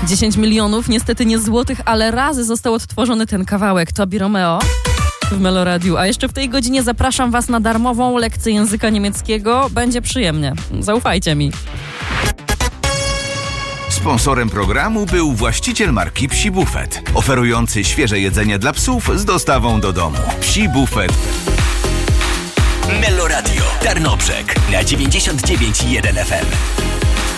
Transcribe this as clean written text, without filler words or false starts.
10 milionów, niestety nie złotych, ale razy został odtworzony ten kawałek Tobi Romeo w Meloradiu. A jeszcze w tej godzinie zapraszam Was na darmową lekcję języka niemieckiego. Będzie przyjemnie. Zaufajcie mi. Sponsorem programu był właściciel marki Psi Buffet, oferujący świeże jedzenie dla psów z dostawą do domu. Psi Buffet. Meloradio Tarnobrzeg na 99,1 FM.